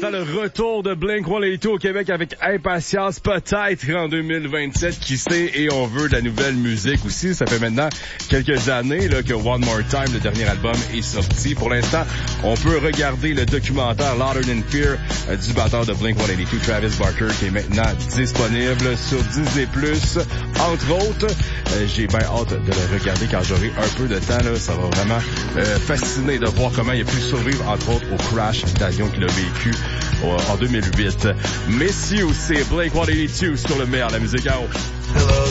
attend le retour de Blink-182 au Québec avec impatience, peut-être en 2027, qui sait, et on veut de la nouvelle musique aussi. Ça fait maintenant quelques années là, que One More Time, le dernier album, est sorti. Pour l'instant, on peut regarder le documentaire Louder Than Fear du batteur de Blink-182, Travis Barker, qui est maintenant disponible sur Disney+, entre autres. J'ai bien hâte de le regarder quand j'aurai un peu de temps. Là. Ça va vraiment fasciner de voir comment il a pu survivre, entre autres, au crash d'avion qu'il a vécu en 2008. Messieurs, c'est Blink-182 sur le meilleur de la musique. Hello,